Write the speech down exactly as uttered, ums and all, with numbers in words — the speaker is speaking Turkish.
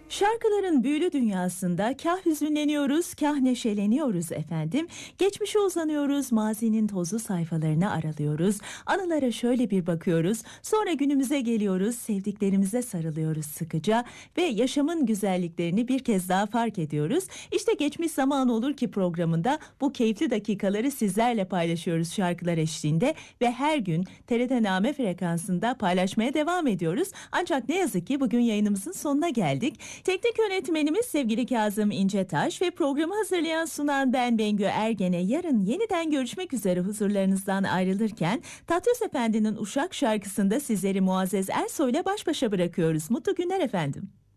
Şarkıların büyülü dünyasında kah hüzünleniyoruz, kah neşeleniyoruz efendim. Geçmişe uzanıyoruz, mazinin tozlu sayfalarını aralıyoruz. Anılara şöyle bir bakıyoruz, sonra günümüze geliyoruz, sevdiklerimize sarılıyoruz sıkıca ve yaşamın güzelliklerini bir kez daha fark ediyoruz. İşte Geçmiş Zaman Olur Ki programında bu keyifli dakikaları sizlerle paylaşıyoruz şarkılar eşliğinde ve her gün T R T Name frekansında paylaşmaya devam ediyoruz. Ancak ne yazık ki bugün yayınımızın sonuna geldik. Teknik yönetmenimiz sevgili Kazım İncetaş ve programı hazırlayan sunan ben Bengü Ergen'e yarın yeniden görüşmek üzere huzurlarınızdan ayrılırken Tatyos Efendi'nin Uşak şarkısında sizleri Muazzez Ersoy'la baş başa bırakıyoruz. Mutlu günler efendim.